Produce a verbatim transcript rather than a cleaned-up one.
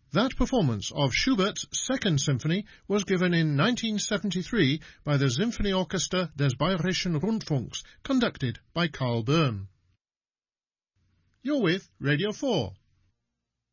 That performance of Schubert's Second Symphony was given in nineteen seventy-three by the Symphonieorchester des Bayerischen Rundfunks, conducted by Karl Böhm. You're with Radio four.